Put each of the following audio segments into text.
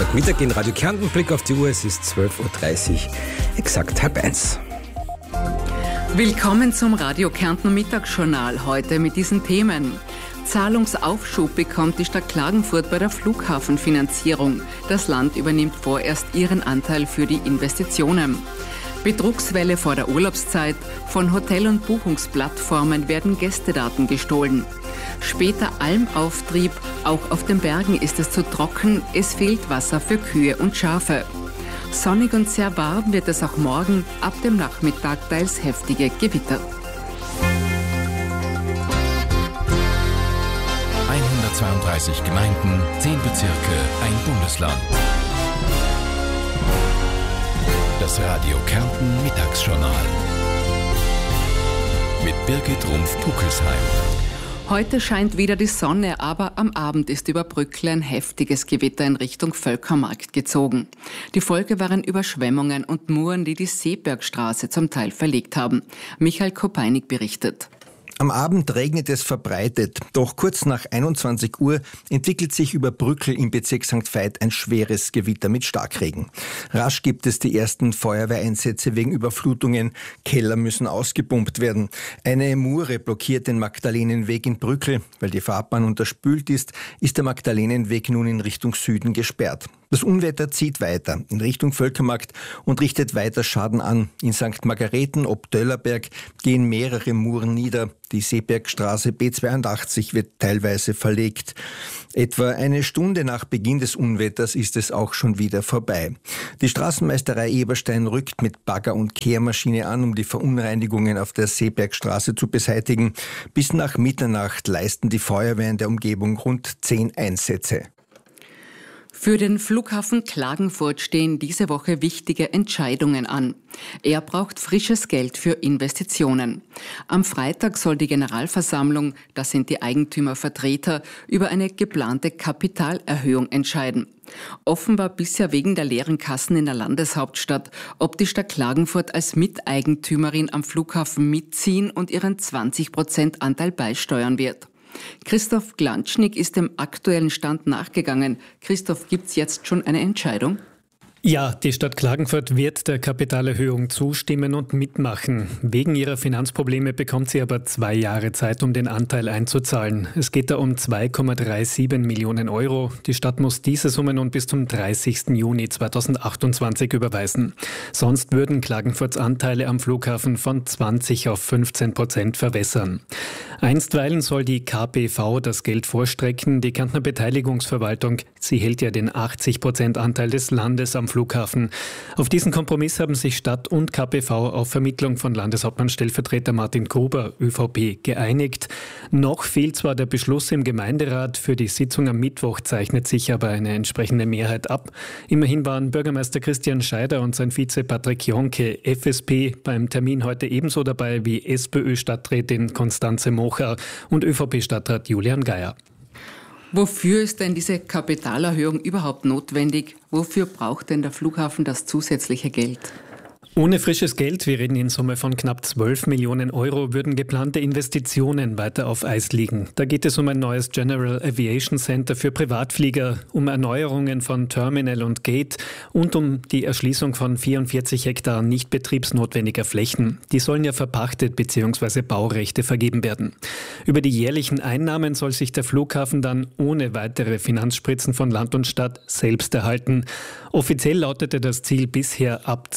Freitagmittag in Radio Kärnten. Blick auf die Uhr, es ist 12.30 Uhr, exakt 12:30. Willkommen zum Radio Kärnten Mittagsjournal. Heute mit diesen Themen. Zahlungsaufschub bekommt die Stadt Klagenfurt bei der Flughafenfinanzierung. Das Land übernimmt vorerst ihren Anteil für die Investitionen. Betrugswelle vor der Urlaubszeit. Von Hotel- und Buchungsplattformen werden Gästedaten gestohlen. Später Almauftrieb. Auch auf den Bergen ist es zu trocken. Es fehlt Wasser für Kühe und Schafe. Sonnig und sehr warm wird es auch morgen. Ab dem Nachmittag teils heftige Gewitter. 132 Gemeinden, 10 Bezirke, ein Bundesland. Das Radio Kärnten Mittagsjournal mit Birgit Rumpf-Puckelsheim. Heute scheint wieder die Sonne, aber am Abend ist über Brückle ein heftiges Gewitter in Richtung Völkermarkt gezogen. Die Folge waren Überschwemmungen und Muren, die die Seebergstraße zum Teil verlegt haben. Michael Kopeinig berichtet. Am Abend regnet es verbreitet, doch kurz nach 21 Uhr entwickelt sich über Brückl im Bezirk St. Veit ein schweres Gewitter mit Starkregen. Rasch gibt es die ersten Feuerwehreinsätze wegen Überflutungen. Keller müssen ausgepumpt werden. Eine Mure blockiert den Magdalenenweg in Brückl. Weil die Fahrbahn unterspült ist der Magdalenenweg nun in Richtung Süden gesperrt. Das Unwetter zieht weiter in Richtung Völkermarkt und richtet weiter Schaden an. In St. Margareten ob Döllerberg gehen mehrere Muren nieder. Die Seebergstraße B82 wird teilweise verlegt. Etwa eine Stunde nach Beginn des Unwetters ist es auch schon wieder vorbei. Die Straßenmeisterei Eberstein rückt mit Bagger und Kehrmaschine an, um die Verunreinigungen auf der Seebergstraße zu beseitigen. Bis nach Mitternacht leisten die Feuerwehren der Umgebung rund 10 Einsätze. Für den Flughafen Klagenfurt stehen diese Woche wichtige Entscheidungen an. Er braucht frisches Geld für Investitionen. Am Freitag soll die Generalversammlung, das sind die Eigentümervertreter, über eine geplante Kapitalerhöhung entscheiden. Offen war bisher wegen der leeren Kassen in der Landeshauptstadt, ob die Stadt Klagenfurt als Miteigentümerin am Flughafen mitziehen und ihren 20% Anteil beisteuern wird. Christoph Glantschnik ist dem aktuellen Stand nachgegangen. Christoph, gibt's jetzt schon eine Entscheidung? Ja, die Stadt Klagenfurt wird der Kapitalerhöhung zustimmen und mitmachen. Wegen ihrer Finanzprobleme bekommt sie aber 2 Jahre Zeit, um den Anteil einzuzahlen. Es geht da um 2,37 Millionen Euro. Die Stadt muss diese Summe nun bis zum 30. Juni 2028 überweisen. Sonst würden Klagenfurts Anteile am Flughafen von 20 auf 15% verwässern. Einstweilen soll die KPV das Geld vorstrecken. Die Kärntner Beteiligungsverwaltung, sie hält ja den 80% Anteil des Landes am Flughafen. Auf diesen Kompromiss haben sich Stadt und KPV auf Vermittlung von Landeshauptmann-Stellvertreter Martin Gruber, ÖVP, geeinigt. Noch fehlt zwar der Beschluss im Gemeinderat, für die Sitzung am Mittwoch zeichnet sich aber eine entsprechende Mehrheit ab. Immerhin waren Bürgermeister Christian Scheider und sein Vize Patrick Jonke, FSP, beim Termin heute ebenso dabei wie SPÖ-Stadträtin Konstanze Mocher und ÖVP-Stadtrat Julian Geier. Wofür ist denn diese Kapitalerhöhung überhaupt notwendig? Wofür braucht denn der Flughafen das zusätzliche Geld? Ohne frisches Geld, wir reden in Summe von knapp 12 Millionen Euro, würden geplante Investitionen weiter auf Eis liegen. Da geht es um ein neues General Aviation Center für Privatflieger, um Erneuerungen von Terminal und Gate und um die Erschließung von 44 Hektar nicht betriebsnotwendiger Flächen. Die sollen ja verpachtet bzw. Baurechte vergeben werden. Über die jährlichen Einnahmen soll sich der Flughafen dann ohne weitere Finanzspritzen von Land und Stadt selbst erhalten. Offiziell lautete das Ziel bisher ab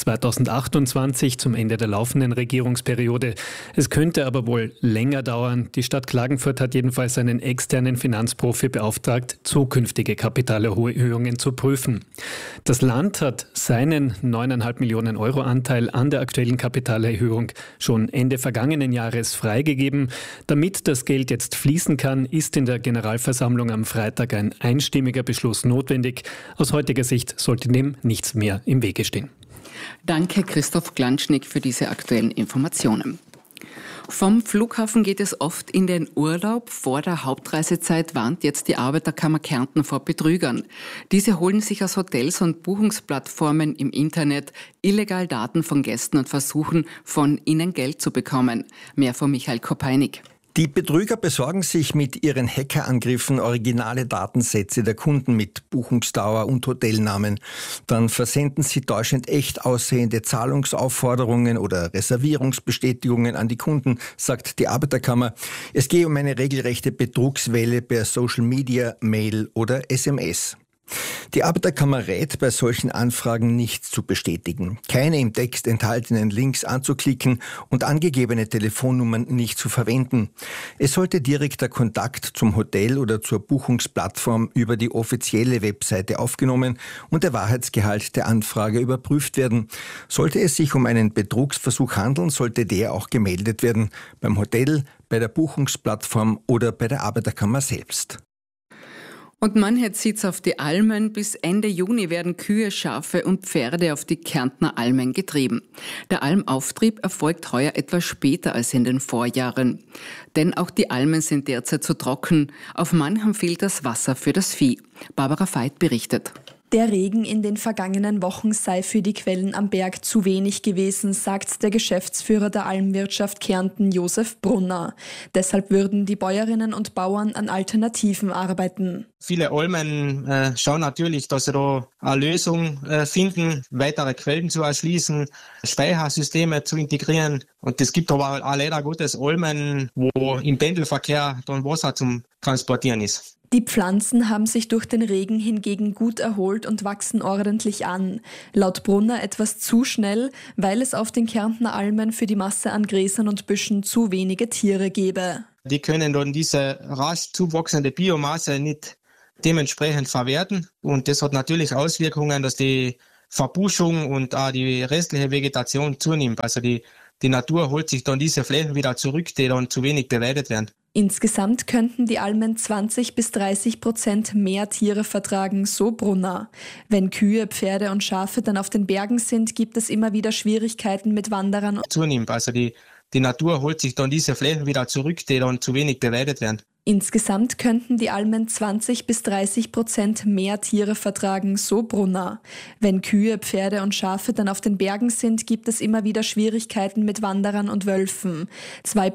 2028 zum Ende der laufenden Regierungsperiode. Es könnte aber wohl länger dauern. Die Stadt Klagenfurt hat jedenfalls einen externen Finanzprofi beauftragt, zukünftige Kapitalerhöhungen zu prüfen. Das Land hat seinen 9,5 Millionen Euro Anteil an der aktuellen Kapitalerhöhung schon Ende vergangenen Jahres freigegeben. Damit das Geld jetzt fließen kann, ist in der Generalversammlung am Freitag ein einstimmiger Beschluss notwendig. Aus heutiger Sicht sollte dem nichts mehr im Wege stehen. Danke, Christoph Glantschnik, für diese aktuellen Informationen. Vom Flughafen geht es oft in den Urlaub. Vor der Hauptreisezeit warnt jetzt die Arbeiterkammer Kärnten vor Betrügern. Diese holen sich aus Hotels und Buchungsplattformen im Internet illegal Daten von Gästen und versuchen, von ihnen Geld zu bekommen. Mehr von Michael Kopeinig. Die Betrüger besorgen sich mit ihren Hackerangriffen originale Datensätze der Kunden mit Buchungsdauer und Hotelnamen. Dann versenden sie täuschend echt aussehende Zahlungsaufforderungen oder Reservierungsbestätigungen an die Kunden, sagt die Arbeiterkammer. Es gehe um eine regelrechte Betrugswelle per Social Media, Mail oder SMS. Die Arbeiterkammer rät, bei solchen Anfragen nichts zu bestätigen, keine im Text enthaltenen Links anzuklicken und angegebene Telefonnummern nicht zu verwenden. Es sollte direkter Kontakt zum Hotel oder zur Buchungsplattform über die offizielle Webseite aufgenommen und der Wahrheitsgehalt der Anfrage überprüft werden. Sollte es sich um einen Betrugsversuch handeln, sollte der auch gemeldet werden, beim Hotel, bei der Buchungsplattform oder bei der Arbeiterkammer selbst. Und manche zieht's auf die Almen. Bis Ende Juni werden Kühe, Schafe und Pferde auf die Kärntner Almen getrieben. Der Almauftrieb erfolgt heuer etwas später als in den Vorjahren. Denn auch die Almen sind derzeit zu trocken. Auf manchem fehlt das Wasser für das Vieh. Barbara Veit berichtet. Der Regen in den vergangenen Wochen sei für die Quellen am Berg zu wenig gewesen, sagt der Geschäftsführer der Almwirtschaft Kärnten, Josef Brunner. Deshalb würden die Bäuerinnen und Bauern an Alternativen arbeiten. Viele Almen schauen natürlich, dass sie da eine Lösung finden, weitere Quellen zu erschließen, Speichersysteme zu integrieren. Und es gibt aber auch leider Gottes Almen, wo im Pendelverkehr dann Wasser zum Transportieren ist. Die Pflanzen haben sich durch den Regen hingegen gut erholt und wachsen ordentlich an. Laut Brunner etwas zu schnell, weil es auf den Kärntner Almen für die Masse an Gräsern und Büschen zu wenige Tiere gäbe. Die können dann diese rasch zuwachsende Biomasse nicht dementsprechend verwerten. Und das hat natürlich Auswirkungen, dass die Verbuschung und auch die restliche Vegetation zunimmt. Also die Natur holt sich dann diese Flächen wieder zurück, die dann zu wenig beweidet werden. Insgesamt könnten die Almen 20-30% mehr Tiere vertragen, so Brunner. Wenn Kühe, Pferde und Schafe dann auf den Bergen sind, gibt es immer wieder Schwierigkeiten mit Wanderern. Zunimmt. Also die Natur holt sich dann diese Flächen wieder zurück, die dann zu wenig beweidet werden. Insgesamt könnten die Almen 20-30% mehr Tiere vertragen, so Brunner. Wenn Kühe, Pferde und Schafe dann auf den Bergen sind, gibt es immer wieder Schwierigkeiten mit Wanderern und Wölfen. 2